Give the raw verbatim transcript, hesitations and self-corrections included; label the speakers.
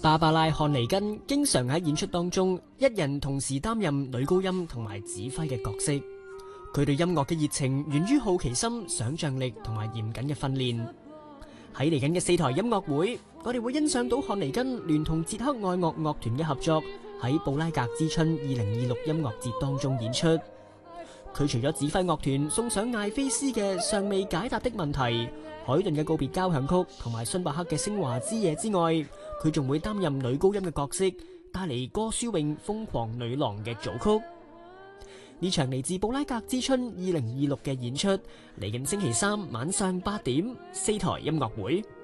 Speaker 1: 芭芭拉·漢尼根經常喺演出當中一人同時擔任女高音同埋指揮嘅角色。佢對音樂嘅熱情源於好奇心、想像力同埋嚴謹嘅訓練。喺嚟緊嘅四台音樂會，我哋會欣賞到漢尼根聯同捷克愛樂樂團嘅合作，喺布拉格之春二零二六音樂節當中演出。佢除咗指揮樂團送上艾菲斯嘅尚未解答的問題、海頓嘅告別交響曲同埋辛巴克嘅昇華之夜之外，佢仲會擔任女高音嘅角色，帶嚟歌書詠瘋狂女郎嘅組曲。呢場嚟自布拉格之春二零二六嘅演出，嚟緊星期三晚上八點，四台音樂會。